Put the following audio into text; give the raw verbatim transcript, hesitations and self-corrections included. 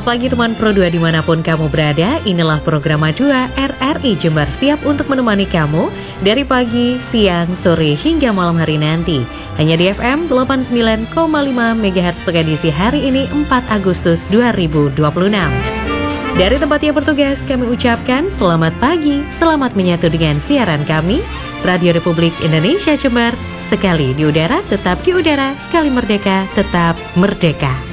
Selamat pagi teman Pro dua dimanapun kamu berada. Inilah program dua R R I Jember siap untuk menemani kamu dari pagi, siang, sore hingga malam hari nanti. Hanya di F M delapan puluh sembilan koma lima megahertz edisi hari ini empat Agustus dua ribu dua puluh enam. Dari tempatnya bertugas kami ucapkan selamat pagi, selamat menyatu dengan siaran kami Radio Republik Indonesia Jember. Sekali di udara tetap di udara, sekali merdeka tetap merdeka.